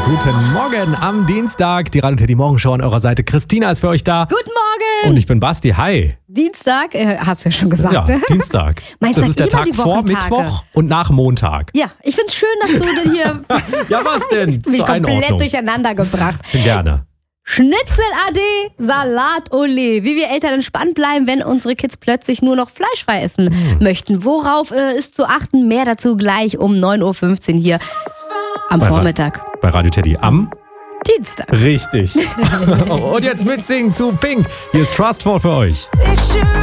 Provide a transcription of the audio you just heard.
Guten Morgen am Dienstag. Die Radio Teddy Morgenshow an eurer Seite. Christina ist für euch da. Guten Morgen. Und ich bin Basti. Hi. Dienstag, hast du ja schon gesagt. Ja, Dienstag. Meinst das du, ist der immer Tag die vor Wochentage? Mittwoch und nach Montag. Ja, ich find's schön, dass du denn hier Ja, was denn? mich Zur komplett Einordnung. durcheinander gebracht. Gerne. Schnitzel AD, Salat Olé. Wie wir Eltern entspannt bleiben, wenn unsere Kids plötzlich nur noch fleischfrei essen möchten. Worauf ist zu achten? Mehr dazu gleich um 9.15 Uhr hier am Vormittag. Bei Radio Teddy am Dienstag. Richtig. Und jetzt mitsingen zu Pink. Hier ist Trustful für euch. Picture